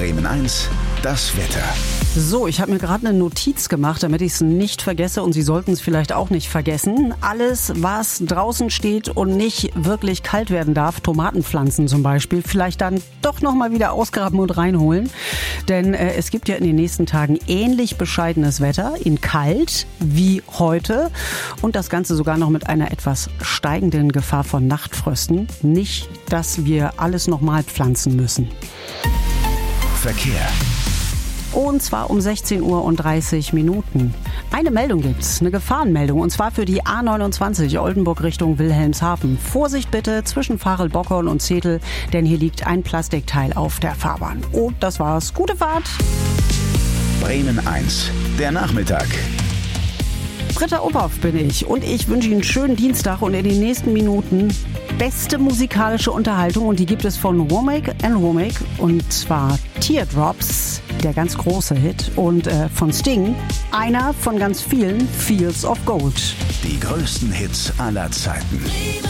Bremen 1, das Wetter. So, ich habe mir gerade eine Notiz gemacht, damit ich es nicht vergesse, und Sie sollten es vielleicht auch nicht vergessen. Alles, was draußen steht und nicht wirklich kalt werden darf, Tomatenpflanzen zum Beispiel, vielleicht dann doch nochmal wieder ausgraben und reinholen. Denn es gibt ja in den nächsten Tagen ähnlich bescheidenes Wetter, in kalt wie heute, und das Ganze sogar noch mit einer etwas steigenden Gefahr von Nachtfrösten. Nicht, dass wir alles nochmal pflanzen müssen. Verkehr. Und zwar um 16:30 Uhr. Eine Meldung gibt's, eine Gefahrenmeldung, und zwar für die A29 Oldenburg Richtung Wilhelmshaven. Vorsicht bitte zwischen Varel-Bockhorn und Zetel, denn hier liegt ein Plastikteil auf der Fahrbahn. Und das war's. Gute Fahrt! Bremen 1, der Nachmittag. Britta Uphoff bin ich, und ich wünsche Ihnen einen schönen Dienstag und in den nächsten Minuten beste musikalische Unterhaltung, und die gibt es von Womack & Womack, und zwar Teardrops, der ganz große Hit, und von Sting, einer von ganz vielen, Fields of Gold. Die größten Hits aller Zeiten.